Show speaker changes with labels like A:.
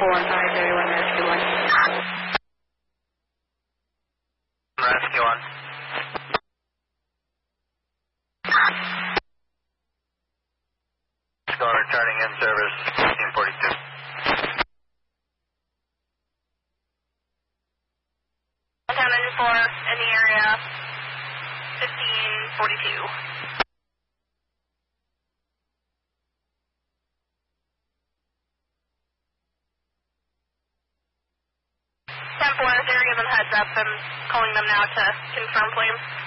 A: and 531 Rescue 1.
B: Rescue 1. Go returning in service 1542.
C: Town 94 in the area 1542. 10-4, they're giving heads up. I'm calling them now to confirm, please.